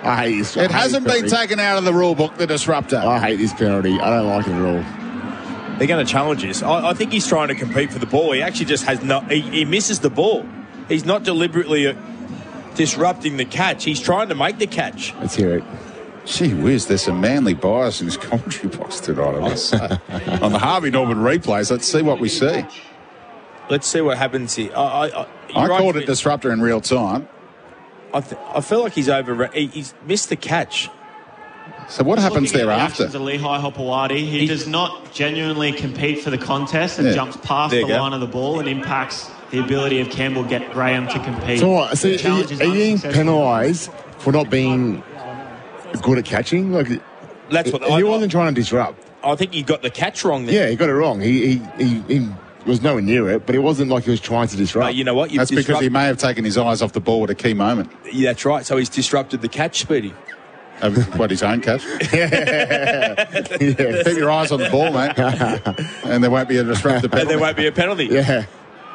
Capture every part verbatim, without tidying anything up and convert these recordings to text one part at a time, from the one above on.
I hate this. It hasn't been taken out of the rule book, the disruptor. I hate this penalty. I don't like it at all. They're going to challenge this. I, I think he's trying to compete for the ball. He actually just has no... He, he misses the ball. He's not deliberately uh, disrupting the catch. He's trying to make the catch. Let's hear it. Gee whiz, there's some manly bias in his commentary box tonight, I must say. On the Harvey Norman replays, let's see what we see. Let's see what happens here. I, I, I, I right called it disruptor in real time. I, th- I feel like he's over... He, he's missed the catch. So what happens Looking at the thereafter? actions of Lehigh Hopewadi, he, he does not genuinely compete for the contest and Yeah. jumps past There the you go. line of the ball and impacts the ability of Campbell get Graham to compete. So what? So The are challenge you, is are you being unsuccessful. penalised for not being good at catching? Like, That's what... he I, wasn't trying to disrupt. I think he got the catch wrong there. Yeah, he got it wrong. He he, he, he was nowhere near it, but it wasn't like he was trying to disrupt. But you know what? You've That's because disrupt- he may have taken his eyes off the ball at a key moment. Yeah, that's right. So he's disrupted the catch, Speedy. Of what, his own catch? yeah. Keep your eyes on the ball, mate. And there won't be a disruptive And penalty. there won't be a penalty. Yeah.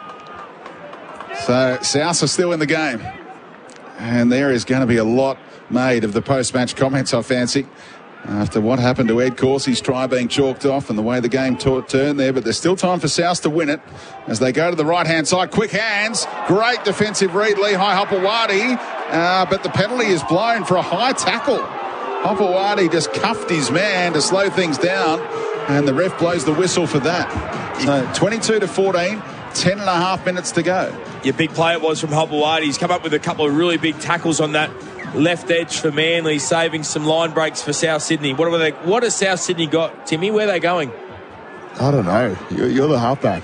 So South are still in the game. And there is going to be a lot made of the post-match comments, I fancy, after what happened to Ed Corsi's try being chalked off and the way the game t- turned there. But there's still time for South to win it as they go to the right-hand side. Quick hands. Great defensive read, Lehigh Hopewadi. Uh, but the penalty is blown for a high tackle. Hopewadi just cuffed his man to slow things down, and the ref blows the whistle for that. So twenty-two to fourteen, ten and a half minutes to go. Your big play it was from Hopewadi. He's come up with a couple of really big tackles on that left edge for Manly, saving some line breaks for South Sydney. What have they? What has South Sydney got, Timmy? Where are they going? I don't know. You're, you're the halfback.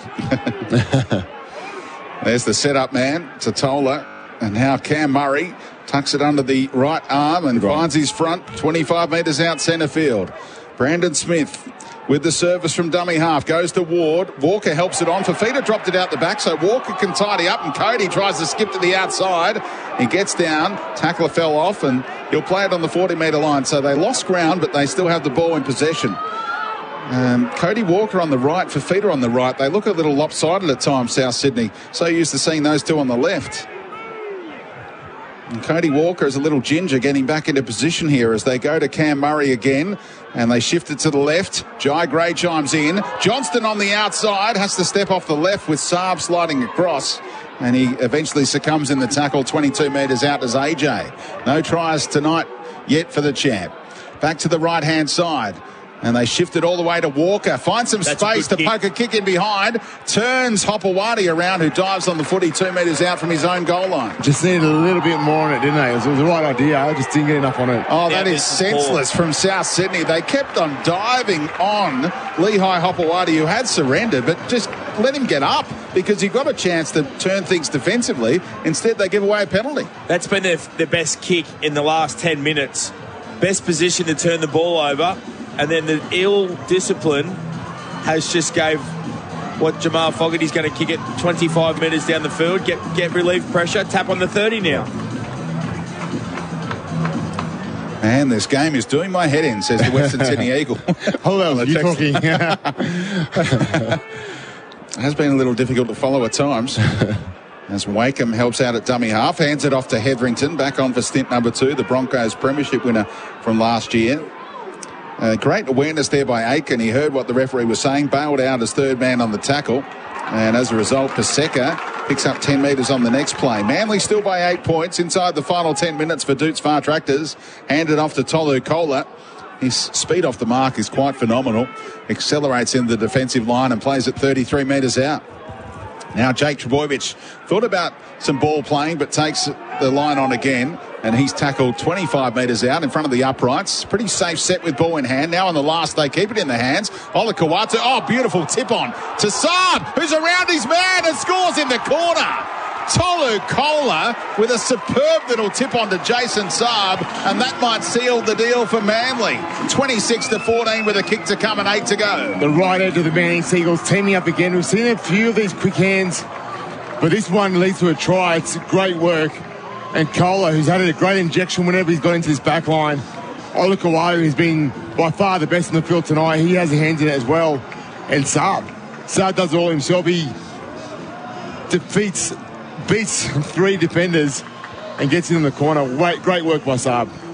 There's the setup man, Totola, and now Cam Murray tucks it under the right arm and finds his front twenty-five metres out centre field. Brandon Smith with the service from dummy half goes to Ward. Walker helps it on. Fafita dropped it out the back, so Walker can tidy up, and Cody tries to skip to the outside. He gets down, tackler fell off, and he'll play it on the forty metre line. So they lost ground, but they still have the ball in possession. Um, Cody Walker on the right, Fafita on the right. They look a little lopsided at times, South Sydney. So used to seeing those two on the left. And Cody Walker is a little ginger getting back into position here as they go to Cam Murray again, and they shift it to the left. Jai Gray chimes in. Johnston on the outside has to step off the left with Saab sliding across, and he eventually succumbs in the tackle. twenty-two metres out as A J. No tries tonight yet for the champ. Back to the right-hand side. And they shift it all the way to Walker. Finds some That's a space good to kick. poke a kick in behind. Turns Hopewadi around, who dives on the footy two metres out from his own goal line. Just needed a little bit more on it, didn't they? It was, it was the right idea. I just didn't get enough on it. Oh, Yeah, that is this is poor. senseless from South Sydney. They kept on diving on Lehigh Hopewadi, who had surrendered, but just let him get up because he got a chance to turn things defensively. Instead, they give away a penalty. That's been their, their best kick in the last ten minutes. Best position to turn the ball over. And then the ill discipline has just gave what Jamal Fogarty's going to kick it twenty-five metres down the field, get get relief pressure, tap on the thirty now. Man, this game is doing my head in, says the Western Sydney Eagle. Hold on, the you're text. talking. It has been a little difficult to follow at times. As Wakeham helps out at dummy half, hands it off to Hetherington, back on for stint number two, the Broncos premiership winner from last year. Uh, great awareness there by Aiken. He heard what the referee was saying, bailed out as third man on the tackle, and as a result, Paseka picks up ten metres on the next play. Manly still by eight points inside the final ten minutes for Doots Far Tractors. Handed off to Tolu Kola. His speed off the mark is quite phenomenal. Accelerates in the defensive line and plays at thirty-three metres out. Now Jake Trbojevic thought about some ball playing, but takes the line on again, and he's tackled twenty-five metres out in front of the uprights. Pretty safe set with ball in hand. Now on the last, they keep it in the hands. Ola Kawatu, oh, beautiful tip on to Saab, who's around his man and scores in the corner. Tolu Kola with a superb little tip on to Jason Saab, and that might seal the deal for Manly. twenty-six to fourteen with a kick to come and eight to go. The right edge of the Manning Seagulls teaming up again. We've seen a few of these quick hands, but this one leads to a try. It's great work. And Kola, who's had a great injection whenever he's got into this back line. Olakawatu has been by far the best in the field tonight. He has a hand in it as well. And Saab. Saab does it all himself. He defeats, beats three defenders and gets in the corner. Great, great work by Saab.